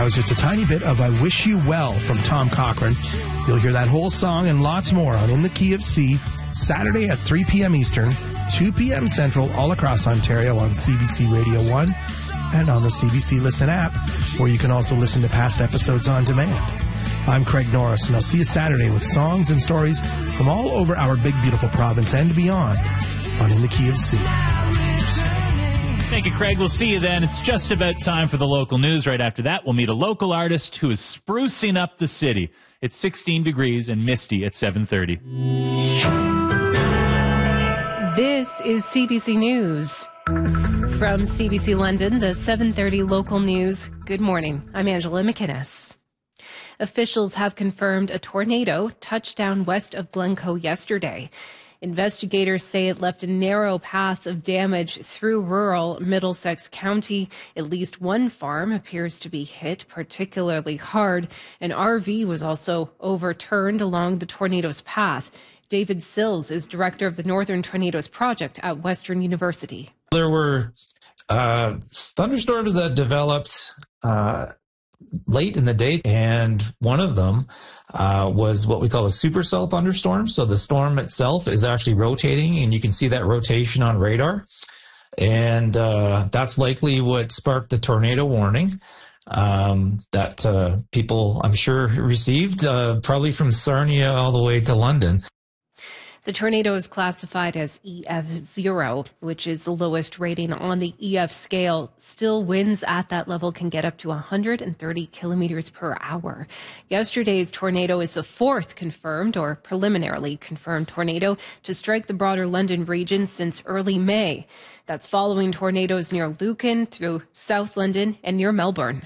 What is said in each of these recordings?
That was just a tiny bit of I Wish You Well from Tom Cochrane. You'll hear that whole song and lots more on In the Key of C, Saturday at 3 p.m. Eastern, 2 p.m. Central, all across Ontario on CBC Radio 1 and on the CBC Listen app, where you can also listen to past episodes on demand. I'm Craig Norris, and I'll see you Saturday with songs and stories from all over our big, beautiful province and beyond on In the Key of C. Thank you, Craig. We'll see you then. It's just about time for the local news. Right after that, we'll meet a local artist who is sprucing up the city. It's 16 degrees and misty at 7:30. This is CBC News. From CBC London, the 7:30 local news. Good morning. I'm Angela McInnes. Officials have confirmed a tornado touched down west of Glencoe yesterday. Investigators say it left a narrow path of damage through rural Middlesex County. At least one farm appears to be hit particularly hard. An RV was also overturned along the tornado's path. David Sills is director of the Northern Tornadoes Project at Western University. There were thunderstorms that developed late in the day, and one of them was what we call a supercell thunderstorm. So the storm itself is actually rotating, and you can see that rotation on radar. And that's likely what sparked the tornado warning that people, I'm sure, received, probably from Sarnia all the way to London. The tornado is classified as EF0, which is the lowest rating on the EF scale. Still, winds at that level can get up to 130 kilometers per hour. Yesterday's tornado is the fourth confirmed or preliminarily confirmed tornado to strike the broader London region since early May. That's following tornadoes near Lucan, through South London, and near Melbourne.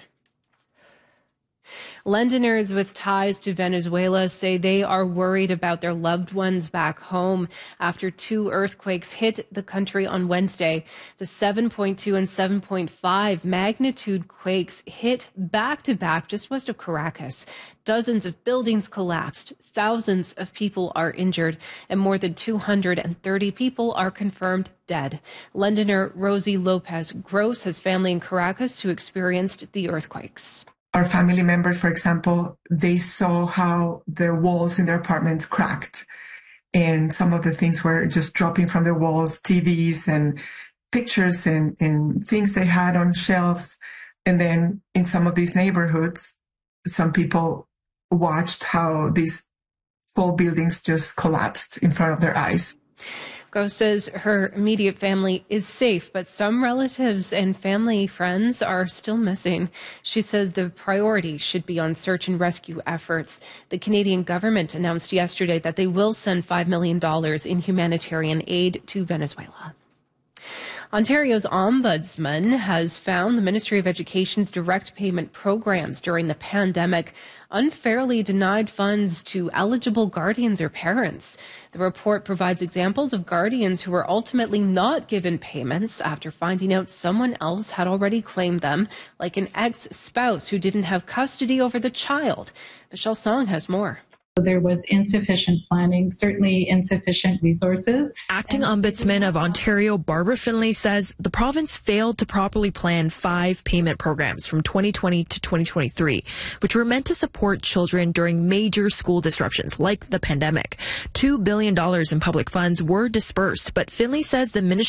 Londoners with ties to Venezuela say they are worried about their loved ones back home after two earthquakes hit the country on Wednesday. The 7.2 and 7.5 magnitude quakes hit back-to-back just west of Caracas. Dozens of buildings collapsed, thousands of people are injured, and more than 230 people are confirmed dead. Londoner Rosie Lopez Gross has family in Caracas who experienced the earthquakes. Our family members, for example, they saw how their walls in their apartments cracked. And some of the things were just dropping from the walls, TVs and pictures and things they had on shelves. And then in some of these neighborhoods, some people watched how these whole buildings just collapsed in front of their eyes. Gross says her immediate family is safe, but some relatives and family friends are still missing. She says the priority should be on search and rescue efforts. The Canadian government announced yesterday that they will send $5 million in humanitarian aid to Venezuela. Ontario's Ombudsman has found the Ministry of Education's direct payment programs during the pandemic unfairly denied funds to eligible guardians or parents. The report provides examples of guardians who were ultimately not given payments after finding out someone else had already claimed them, like an ex-spouse who didn't have custody over the child. Michelle Song has more. There was insufficient planning, certainly insufficient resources. Acting Ombudsman of Ontario, Barbara Finlay, says the province failed to properly plan 5 payment programs from 2020 to 2023, which were meant to support children during major school disruptions like the pandemic. $2 billion in public funds were dispersed, but Finlay says the ministry